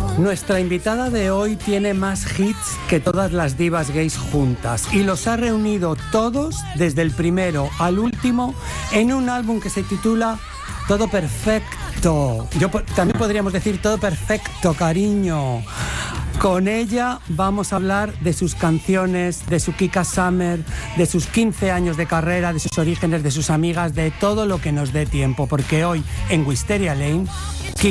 Nuestra invitada de hoy tiene más hits que todas las divas gays juntas y los ha reunido todos, desde el primero al último, en un álbum que se titula Todo Perfecto. También podríamos decir Todo Perfecto, cariño. Con ella vamos a hablar de sus canciones, de su Kika Summer, de sus 15 años de carrera, de sus orígenes, de sus amigas, de todo lo que nos dé tiempo, porque hoy en Wisteria Lane